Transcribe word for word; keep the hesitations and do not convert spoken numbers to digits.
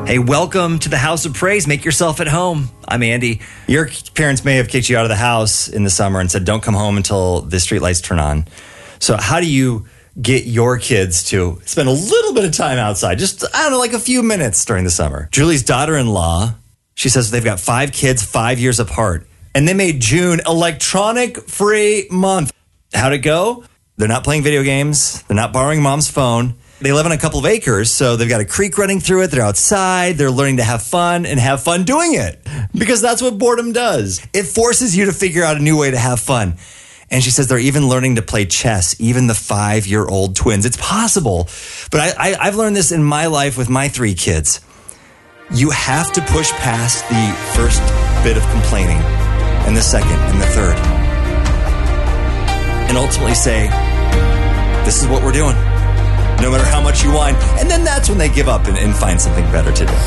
Hey, welcome to the House of Praise. Make yourself at home. I'm Andy. Your parents may have kicked you out of the house in the summer and said, don't come home until the streetlights turn on. So how do you get your kids to spend a little bit of time outside? Just, I don't know, like a few minutes during the summer. Julie's daughter-in-law, she says they've got five kids, five years apart. And they made June electronic-free month. How'd it go? They're not playing video games. They're not borrowing mom's phone. They live on a couple of acres, so they've got a creek running through it. They're outside. They're learning to have fun and have fun doing it because that's what boredom does. It forces you to figure out a new way to have fun. And she says they're even learning to play chess, even the five-year-old twins. It's possible. But I, I, I've learned this in my life with my three kids. You have to push past the first bit of complaining and the second and the third and ultimately say, this is what we're doing. No matter how much you whine. And then that's when they give up and, and find something better to do.